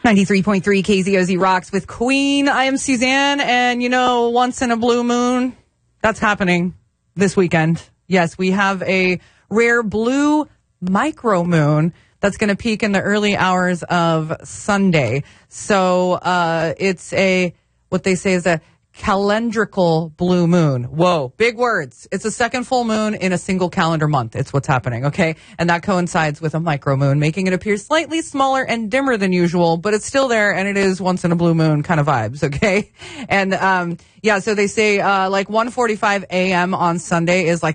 93.3 KZOZ Rocks with Queen. I am Suzanne, and once in a blue moon, that's happening this weekend. Yes, we have a rare blue micro moon that's going to peak in the early hours of Sunday. So it's what they say is a calendrical blue moon. Whoa, big words. It's a second full moon in a single calendar month. It's what's happening, okay? And that coincides with a micro moon, making it appear slightly smaller and dimmer than usual, but it's still there, and it is once in a blue moon kind of vibes, okay? And so they say like 1:45 a.m. on Sunday is like